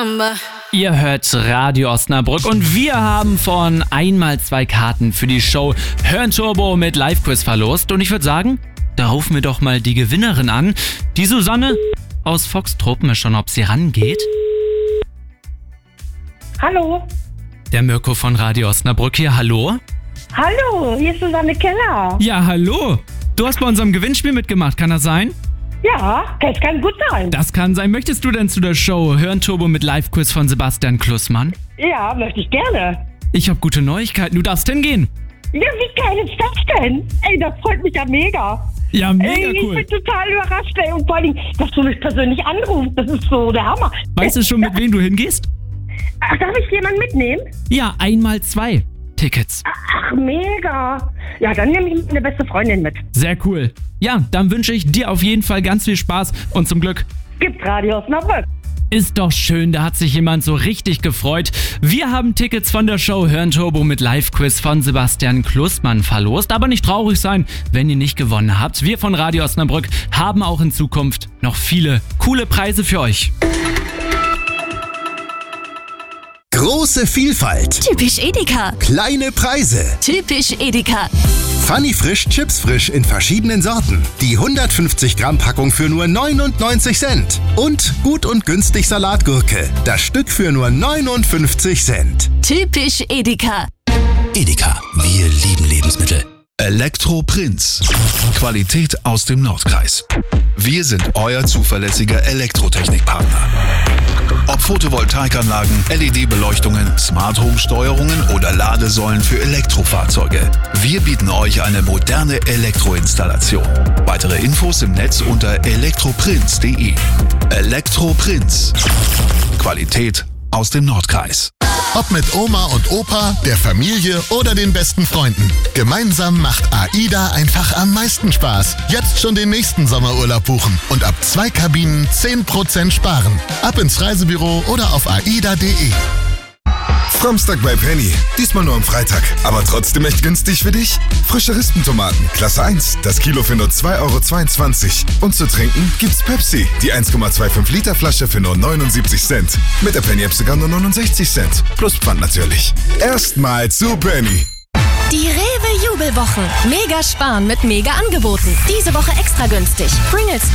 Samba. Ihr hört Radio Osnabrück und wir haben von einmal 2 Karten für die Show Hirnturbo mit Live-Quiz verlost. Und ich würde sagen, da rufen wir doch mal die Gewinnerin an. Die Susanne aus Foxtrupp. Mal schauen, ob sie rangeht. Hallo. Der Mirko von Radio Osnabrück hier. Hallo. Hallo, hier ist Susanne Keller. Ja, hallo. Du hast bei unserem Gewinnspiel mitgemacht, kann das sein? Ja, das kann gut sein. Das kann sein. Möchtest du denn zu der Show Hirnturbo mit Live-Quiz von Sebastian Klussmann? Ja, möchte ich gerne. Ich habe gute Neuigkeiten. Du darfst hingehen. Ja, wie geil ist das denn? Ey, das freut mich ja mega. Ja, mega Ey, cool. Ich bin total überrascht, ey. Und vor allem, dass du mich persönlich anrufst, das ist so der Hammer. Weißt du schon, mit wem du hingehst? Ach, darf ich jemanden mitnehmen? Ja, einmal 2 Tickets. Ach, mega. Ja, dann nehme ich meine beste Freundin mit. Sehr cool. Ja, dann wünsche ich dir auf jeden Fall ganz viel Spaß und zum Glück. Gibt Radio Osnabrück. Ist doch schön, da hat sich jemand so richtig gefreut. Wir haben Tickets von der Show Hirnturbo mit Live-Quiz von Sebastian Klussmann verlost. Aber nicht traurig sein, wenn ihr nicht gewonnen habt. Wir von Radio Osnabrück haben auch in Zukunft noch viele coole Preise für euch. Große Vielfalt, Typisch Edeka. kleine Preise. Typisch Edeka. Funny Frisch, Chips frisch in verschiedenen Sorten. Die 150 Gramm Packung für nur 99 Cent. Und gut und günstig Salatgurke. Das Stück für nur 59 Cent. Typisch Edeka. Edeka, wir lieben Lebensmittel. Elektro Prinz. Qualität aus dem Nordkreis. Wir sind euer zuverlässiger Elektrotechnikpartner. Ob Photovoltaikanlagen, LED-Beleuchtungen, Smart Home Steuerungen oder Ladesäulen für Elektrofahrzeuge. Wir bieten euch eine moderne Elektroinstallation. Weitere Infos im Netz unter elektroprinz.de. Elektro Prinz. Qualität aus dem Nordkreis. Ob mit Oma und Opa, der Familie oder den besten Freunden. Gemeinsam macht AIDA einfach am meisten Spaß. Jetzt schon den nächsten Sommerurlaub buchen und ab 2 Kabinen 10% sparen. Ab ins Reisebüro oder auf aida.de. Samstag bei Penny. Diesmal nur am Freitag. Aber trotzdem echt günstig für dich? Frische Rispentomaten, Klasse 1. Das Kilo für nur 2,22 €. Und zu trinken gibt's Pepsi. Die 1,25 Liter Flasche für nur 79 Cent. Mit der Penny-App sogar nur 69 Cent. Plus Pfand natürlich. Erstmal zu Penny. Die Rewe Jubelwochen. Mega sparen mit mega Angeboten. Diese Woche extra günstig. Pringles